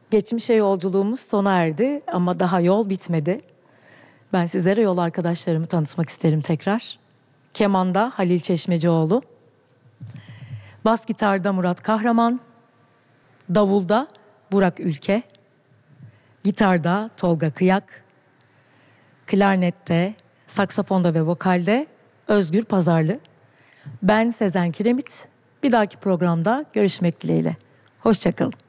Geçmişe yolculuğumuz sona erdi ama daha yol bitmedi. Ben sizlere yol arkadaşlarımı tanıtmak isterim tekrar. Kemanda Halil Çeşmecioğlu, bas gitarda Murat Kahraman, davulda Burak Ülke, gitarda Tolga Kıyak, klarnette, saksafonda ve vokalde Özgür Pazarlı. Ben Sezen Kiremit. Bir dahaki programda görüşmek dileğiyle. Hoşça kalın.